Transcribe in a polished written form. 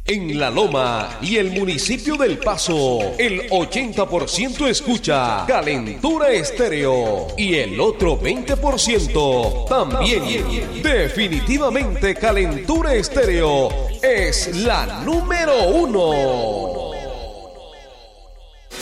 En La Loma y el municipio del Paso, el 80% escucha Calentura Estéreo y el otro 20% también. Definitivamente Calentura Estéreo es la número 1.